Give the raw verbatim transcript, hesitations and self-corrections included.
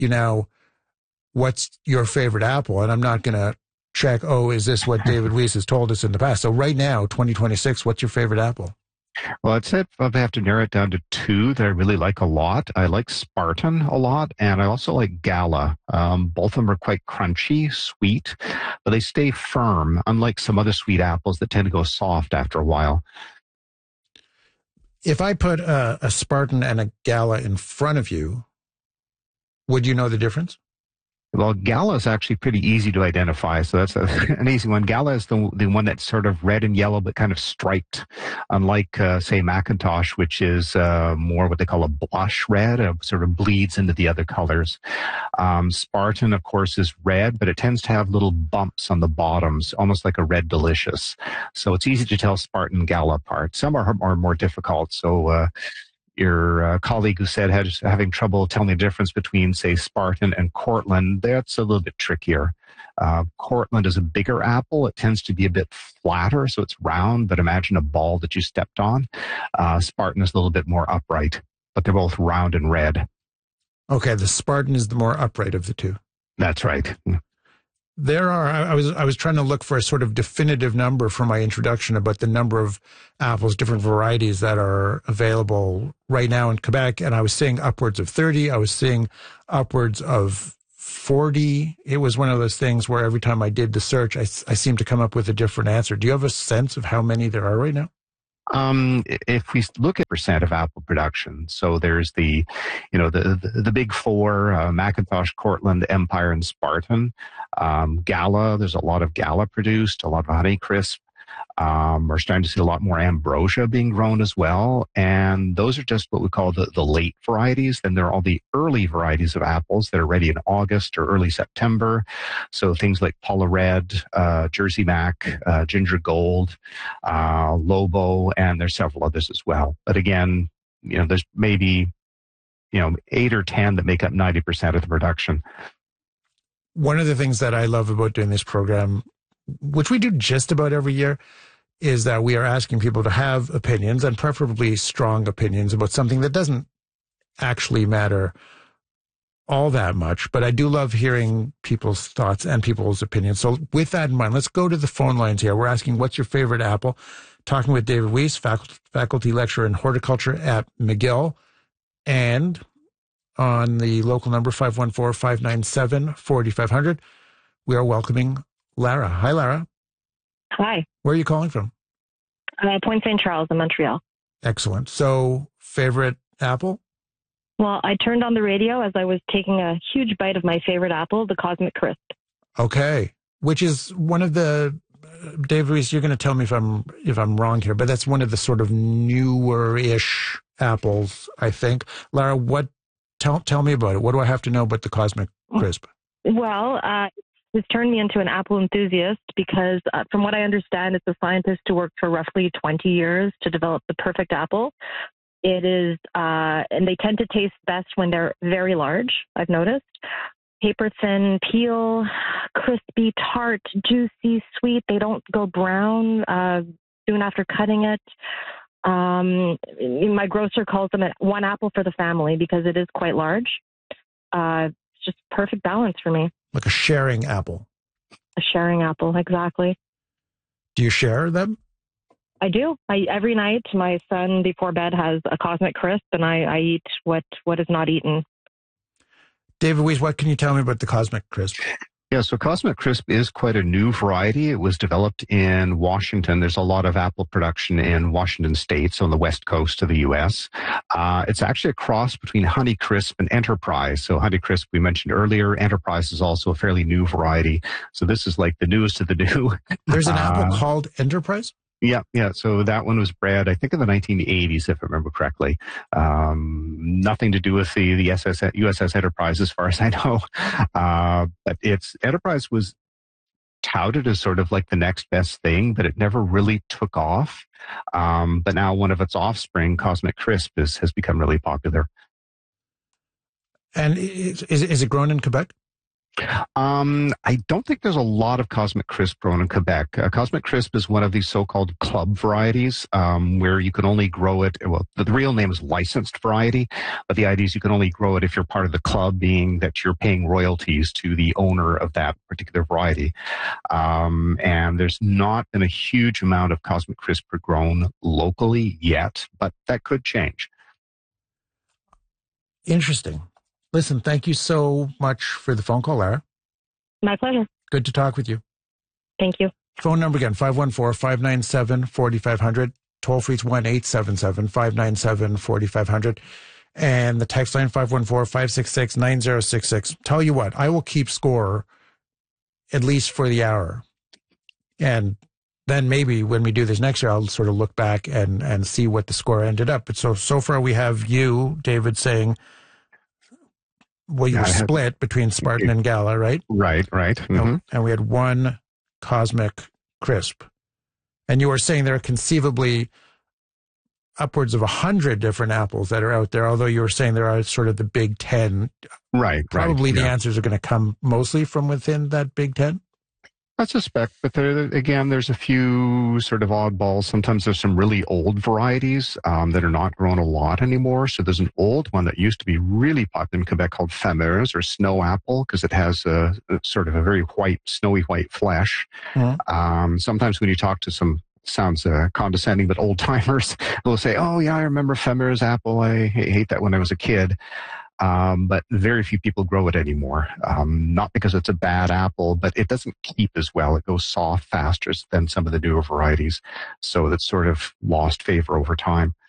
you now, what's your favorite apple? And I'm not going to check, oh, is this what David Weiss has told us in the past? So right now, twenty twenty-six, what's your favorite apple? Well, I'd say if I have to narrow it down to two that I really like a lot. I like Spartan a lot, and I also like Gala. Um, both of them are quite crunchy, sweet, but they stay firm, unlike some other sweet apples that tend to go soft after a while. If I put a, a Spartan and a Gala in front of you, would you know the difference? Well, Gala is actually pretty easy to identify, so that's a, an easy one. Gala is the the one that's sort of red and yellow, but kind of striped, unlike, uh, say, Macintosh, which is uh, more what they call a blush red, it sort of bleeds into the other colors. Um, Spartan, of course, is red, but it tends to have little bumps on the bottoms, almost like a Red Delicious. So it's easy to tell Spartan and Gala apart. Some are, are more difficult, so... Uh, Your uh, colleague who said had having trouble telling the difference between, say, Spartan and Cortland, that's a little bit trickier. Uh, Cortland is a bigger apple. It tends to be a bit flatter, so it's round, but imagine a ball that you stepped on. Uh, Spartan is a little bit more upright, but they're both round and red. Okay, the Spartan is the more upright of the two. That's right. There are, I was I was trying to look for a sort of definitive number for my introduction about the number of apples, different varieties that are available right now in Quebec. And I was seeing upwards of thirty. I was seeing upwards of forty. It was one of those things where every time I did the search, I, I seemed to come up with a different answer. Do you have a sense of how many there are right now? Um, if we look at percent of apple production, so there's the, you know, the the, the big four, uh, Macintosh, Cortland, Empire, and Spartan. Um, Gala, there's a lot of Gala produced, a lot of Honeycrisp. Um, we're starting to see a lot more ambrosia being grown as well. And those are just what we call the, the late varieties. Then there are all the early varieties of apples that are ready in August or early September. So things like Paula Red, uh, Jersey Mac, uh, Ginger Gold, uh, Lobo, and there's several others as well. But again, you know, there's maybe, you know, eight or ten that make up ninety percent of the production. One of the things that I love about doing this program, which we do just about every year, is that we are asking people to have opinions, and preferably strong opinions, about something that doesn't actually matter all that much. But I do love hearing people's thoughts and people's opinions. So with that in mind, let's go to the phone lines here. We're asking, what's your favorite apple? Talking with David Weiss, faculty, faculty lecturer in horticulture at McGill. And on the local number, five one four, five nine seven, four five zero zero, we are welcoming Lara. Hi, Lara. Hi. Where are you calling from? Uh, Point Saint Charles in Montreal. Excellent. So, favorite apple? Well, I turned on the radio as I was taking a huge bite of my favorite apple, the Cosmic Crisp. Okay. Which is one of the, uh, Dave Weiss, you're going to tell me if I'm if I'm wrong here, but that's one of the sort of newer-ish apples, I think. Lara, what? Tell tell me about it. What do I have to know about the Cosmic Crisp? Well, uh, it's turned me into an apple enthusiast because, uh, from what I understand, it's a scientist who worked for roughly twenty years to develop the perfect apple. It is, uh, and they tend to taste best when they're very large, I've noticed. Paper thin peel, crispy, tart, juicy, sweet. They don't go brown uh, soon after cutting it. Um, my grocer calls them a one apple for the family because it is quite large. Uh, it's just perfect balance for me. Like a sharing apple. A sharing apple, exactly. Do you share them? I do. I, every night, my son before bed has a Cosmic Crisp, and I, I eat what, what is not eaten. David Weiss, what can you tell me about the Cosmic Crisp? Yeah, so Cosmic Crisp is quite a new variety. It was developed in Washington. There's a lot of apple production in Washington State, so on the west coast of the U S. Uh, it's actually a cross between Honeycrisp and Enterprise. So Honeycrisp, we mentioned earlier. Enterprise is also a fairly new variety. So this is like the newest of the new. There's an uh, apple called Enterprise? Yeah, yeah. So that one was bred, I think, in the nineteen eighties, if I remember correctly. Um, nothing to do with the, the S S, U S S Enterprise, as far as I know. Uh, but it's Enterprise was touted as sort of like the next best thing, but it never really took off. Um, but now one of its offspring, Cosmic Crisp, is, has become really popular. And is, is, is it grown in Quebec? Um, I don't think there's a lot of Cosmic Crisp grown in Quebec. Uh, Cosmic Crisp is one of these so-called club varieties, um, where you can only grow it. Well, the, the real name is licensed variety, but the idea is you can only grow it if you're part of the club, being that you're paying royalties to the owner of that particular variety. Um, and there's not been a huge amount of Cosmic Crisp grown locally yet, but that could change. Interesting. Listen, thank you so much for the phone call, Lara. My pleasure. Good to talk with you. Thank you. Phone number again, five one four, five nine seven, four five zero zero. Toll free is one eight seven seven, five nine seven, four five zero zero. And the text line, five one four, five six six, nine zero six six. Tell you what, I will keep score at least for the hour. And then maybe when we do this next year, I'll sort of look back and, and see what the score ended up. But so, so far we have you, David, saying, well, you Yeah, were I had- split between Spartan and Gala, right? Right, right. Mm-hmm. And we had one Cosmic Crisp. And you were saying there are conceivably upwards of a hundred different apples that are out there, although you were saying there are sort of the big ten. Right, Probably right, the yeah. answers are going to come mostly from within that big ten. I suspect, but there again, there's a few sort of oddballs. Sometimes there's some really old varieties um, that are not grown a lot anymore. So there's an old one that used to be really popular in Quebec called Fameuse or snow apple because it has a, a sort of a very white, snowy white flesh. Mm-hmm. Um, sometimes when you talk to some, sounds uh, condescending, but old timers, they'll say, "Oh yeah, I remember Fameuse apple. I hate that when I was a kid." Um, but very few people grow it anymore. Um, not because it's a bad apple, but it doesn't keep as well. It goes soft faster than some of the newer varieties. So that's sort of lost favor over time.